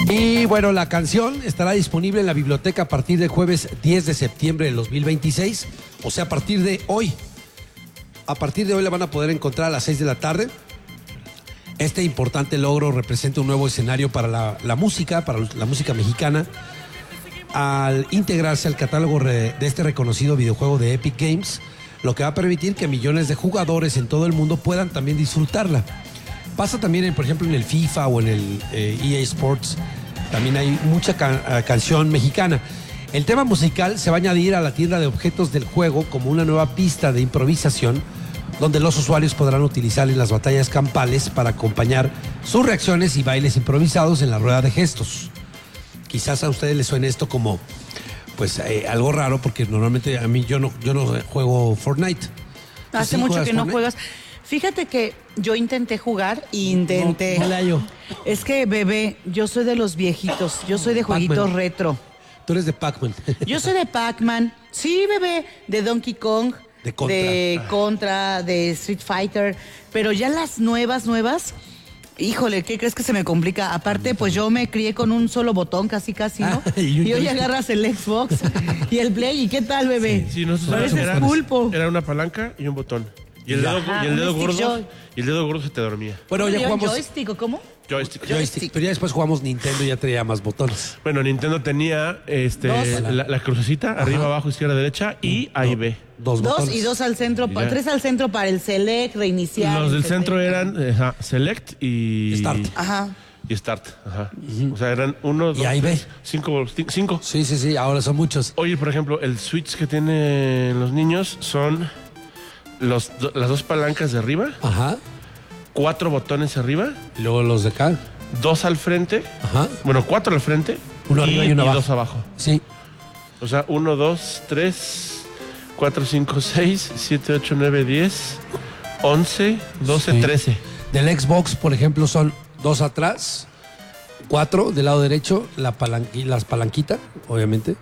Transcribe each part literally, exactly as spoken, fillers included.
Y bueno, la canción estará disponible en la biblioteca a partir del jueves diez de septiembre del dos mil veintiséis, o sea, a partir de hoy. A partir de hoy la van a poder encontrar a las seis de la tarde. Este importante logro representa un nuevo escenario para la, la música, para la música mexicana, al integrarse al catálogo re, de este reconocido videojuego de Epic Games, lo que va a permitir que millones de jugadores en todo el mundo puedan también disfrutarla. Pasa también, en, por ejemplo, en el FIFA o en el eh, E A Sports, también hay mucha can- canción mexicana. El tema musical se va a añadir a la tienda de objetos del juego como una nueva pista de improvisación, donde los usuarios podrán utilizar en las batallas campales para acompañar sus reacciones y bailes improvisados en la rueda de gestos. Quizás a ustedes les suene esto como pues eh, algo raro, porque normalmente a mí yo no, yo no juego Fortnite. Hace ¿Sí mucho que no Fortnite? juegas. Fíjate que yo intenté jugar y intenté. No, no la hallo. Es que, bebé, yo soy de los viejitos. Yo soy de jueguitos Pac-Man. retro. Tú eres de Pac-Man. Yo soy de Pac-Man. Sí, bebé. De Donkey Kong. De Contra. De Contra, de Street Fighter. Pero ya las nuevas, nuevas. Híjole, ¿qué crees que se me complica? Aparte, pues yo me crié con un solo botón, casi, casi, ¿no? Ah, y un y hoy joystick. agarras el Xbox y el Play. ¿Y qué tal, bebé? Sí, nosotros Pareces era, pulpo. era una palanca y un botón. Y el Ya. dedo, Ajá, y el un dedo stick gordo, joy. y el dedo gordo se te dormía. Bueno, ya ¿Un jugamos joystick o cómo? Joystick. joystick, pero ya después jugamos Nintendo y ya traía más botones. Bueno, Nintendo tenía este Dos. la, la crucecita, arriba, abajo, izquierda, derecha y A y B. Dos, Dos botones. y dos al centro, pa- Ya. tres al centro para el select, reiniciar. Los del etcétera. centro eran eh, ajá, Select y Start. Ajá. Y Start. Ajá. O sea, eran uno, dos, Y A y B. tres, cinco, cin- cinco. Sí, sí, sí, ahora son muchos. Oye, por ejemplo, el switch que tienen los niños son los, do- las dos palancas de arriba, Ajá. cuatro botones arriba, Y luego los de acá. dos al frente, Ajá. bueno, cuatro al frente Uno arriba y uno abajo. dos abajo. Sí. O sea, uno, dos, tres, cuatro, cinco, seis, siete, ocho, nueve, diez, once, doce, Sí. trece. Del Xbox, por ejemplo, son dos atrás, cuatro del lado derecho, la palanqui, las palanquitas, obviamente.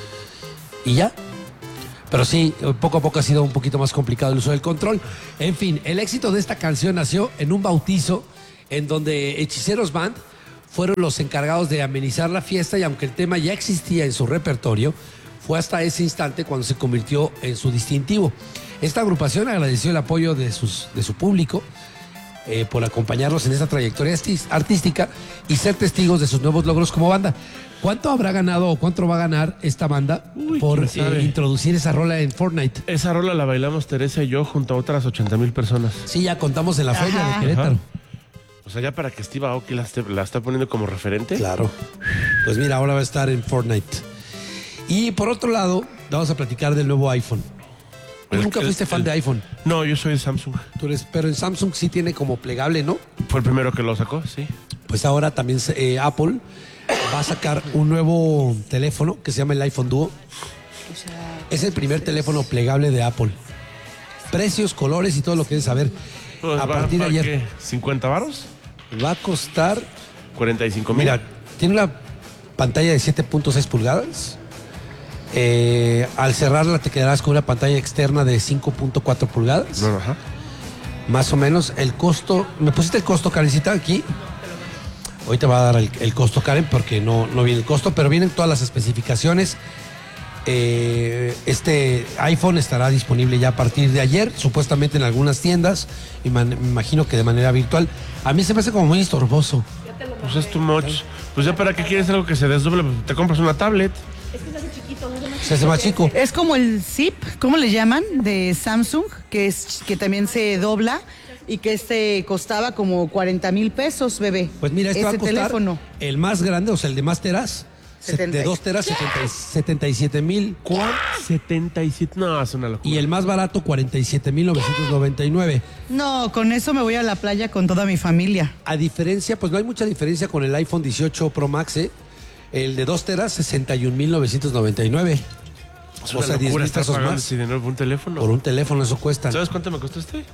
Y ya. Pero sí, poco a poco ha sido un poquito más complicado el uso del control. En fin, el éxito de esta canción nació en un bautizo en donde Hechiceros Band fueron los encargados de amenizar la fiesta, y aunque el tema ya existía en su repertorio, fue hasta ese instante cuando se convirtió en su distintivo. Esta agrupación agradeció el apoyo de, sus, de su público eh, por acompañarlos en esta trayectoria artis- artística y ser testigos de sus nuevos logros como banda. ¿Cuánto habrá ganado o cuánto va a ganar esta banda Uy, por quién sabe. eh, introducir esa rola en Fortnite? Esa rola la bailamos Teresa y yo junto a otras ochenta mil personas. Sí, ya contamos en la Ajá. feria de Querétaro. Ajá. O sea, ya para que Steve Aoki la, esté- la está poniendo como referente. Claro. Pues mira, ahora va a estar en Fortnite. Y por otro lado, vamos a platicar del nuevo iPhone. Tú El- nunca el- fuiste fan el- de iPhone. No, yo soy de Samsung. Tú eres, pero en Samsung sí tiene como plegable, ¿no? Fue el primero que lo sacó, sí. Pues ahora también eh, Apple va a sacar un nuevo teléfono que se llama el iPhone Duo. Es el primer teléfono plegable de Apple. Precios, colores y todo lo que quieres saber. Pues, A ¿va- partir de para ayer qué? ¿cincuenta varos? va a costar, cuarenta y cinco mil. mira, tiene una pantalla de siete punto seis pulgadas. Eh, al cerrarla te quedarás con una pantalla externa de cinco punto cuatro pulgadas. No, ajá. Más o menos el costo. ¿Me pusiste el costo, Karencita, aquí? Hoy te va a dar el, el costo, Karen, porque no, no viene el costo, pero vienen todas las especificaciones. Eh, este iPhone estará disponible ya a partir de ayer, supuestamente en algunas tiendas, y man- me imagino que de manera virtual. A mí se me hace como muy estorboso. Pues es too much. Pues ya para qué quieres algo que se desdoble, pues te compras una tablet. Se hace más chico. Es como el Zip, ¿cómo le llaman? De Samsung, que es que también se dobla y que este costaba como cuarenta mil pesos, bebé. Pues mira, este Ese va a costar teléfono. el más grande, o sea, el de más teras, setenta. de dos teras, setenta y siete mil. setenta y siete. No, es una locura. Y el más barato, cuarenta y siete mil novecientos noventa y nueve. No, con eso me voy a la playa con toda mi familia. A diferencia, pues no hay mucha diferencia con el iPhone dieciocho Pro Max, ¿eh? El de dos teras, sesenta y un mil novecientos noventa y nueve. Es O una sea, diez locura mil estar pesos pagando más. ese dinero por un teléfono. Por un teléfono, eso cuesta. ¿Sabes cuánto me costó este?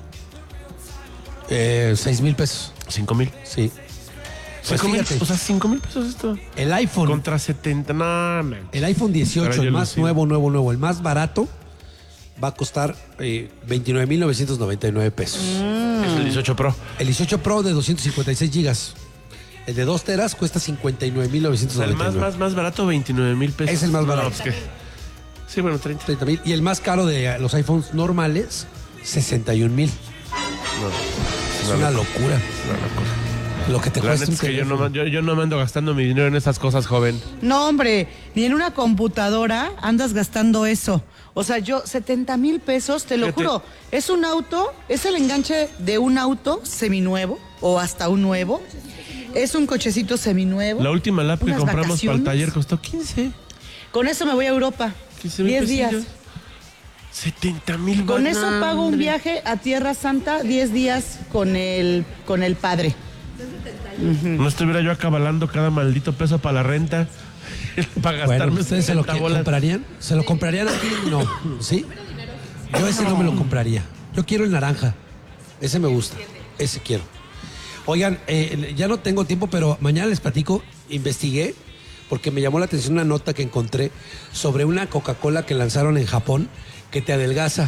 Eh, seis mil pesos. Cinco mil. Sí. Pues Cinco mil, fíjate, o sea, cinco mil pesos esto. el iPhone, Contra setenta. No, man. el iPhone dieciocho, Ahora yo el lo más sé. nuevo, nuevo, nuevo, el más barato, va a costar eh, veintinueve mil novecientos noventa y nueve pesos. Es el dieciocho Pro. El dieciocho Pro de doscientos cincuenta y seis gigas. El de dos teras cuesta cincuenta y nueve mil novecientos O sea, el noventa y más, nueve. más, más barato, veintinueve mil pesos. Es el más No, barato. pues que- Sí, bueno, treinta. treinta mil. Y el más caro de los iPhones normales, sesenta y un mil. No, Es una locura. una locura. Lo que te La cuesta neta un es que yo no, teléfono. man- yo, yo no me ando gastando mi dinero en esas cosas, joven. No, hombre, ni en una computadora andas gastando eso. O sea, yo, setenta mil pesos, te lo Fíjate. juro, es un auto, es el enganche de un auto seminuevo o hasta un nuevo. Es un cochecito seminuevo. La última lap que unas compramos para el vacaciones. taller costó quince. Con eso me voy a Europa. quince mil diez días. setenta mil. Con eso pago un viaje a Tierra Santa, diez días con el, con el padre. No estuviera yo acabalando cada maldito peso para la renta. para Bueno, gastarme ¿ustedes se lo setenta que- bolas. comprarían? ¿Se lo comprarían aquí? No. ¿Sí? Yo ese no me lo compraría. Yo quiero el naranja. Ese me gusta. Ese quiero. Oigan, eh, ya no tengo tiempo, pero mañana les platico. Investigué porque me llamó la atención una nota que encontré sobre una Coca-Cola que lanzaron en Japón que te adelgaza.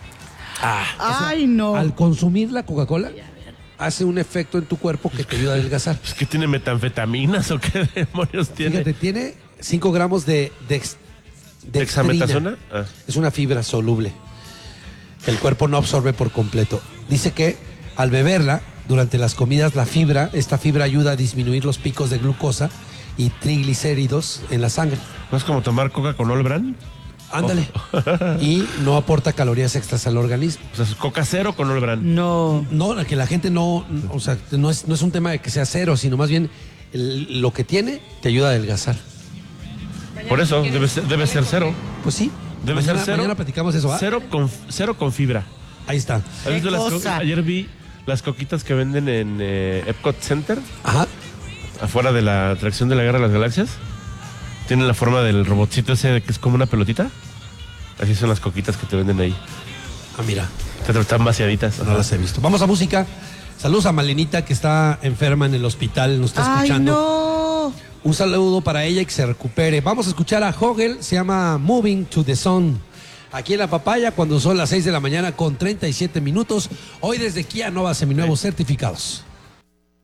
Ay, no. Al consumir la Coca-Cola, hace un efecto en tu cuerpo que te ayuda a adelgazar. Pues, ¿qué tiene metanfetaminas o qué demonios tiene? Fíjate, tiene cinco gramos de dex, ¿Dexametasona? Ah. Es una fibra soluble que el cuerpo no absorbe por completo. Dice que al beberla, durante las comidas, la fibra, esta fibra ayuda a disminuir los picos de glucosa y triglicéridos en la sangre. ¿No es como tomar coca con Olbran? Ándale. Y no aporta calorías extras al organismo. O sea, es coca cero con Olbran. No. No, que la gente no, o sea, no es, no es un tema de que sea cero, sino más bien el- lo que tiene te ayuda a adelgazar. Por eso, debe ser, debe ser cero. Pues sí. Debe mañana, ser cero. Mañana platicamos eso, ¿va? Cero con, cero con fibra. Ahí está. ¿Has visto las co- cosa? Ayer vi las coquitas que venden en eh, Epcot Center, Ajá. afuera de la atracción de la Guerra de las Galaxias. Tienen la forma del robotcito ese que es como una pelotita. Así son las coquitas que te venden ahí. Ah, mira. Te están vaciaditas. No las he visto. Vamos a música. Saludos a Malenita, que está enferma en el hospital, nos está Ay, escuchando. no. Un saludo para ella y que se recupere. Vamos a escuchar a Hogel, se llama Moving to the Sun. Aquí en La Papaya, cuando son las seis de la mañana con treinta y siete minutos. Hoy desde Kia Nova Seminuevos certificados.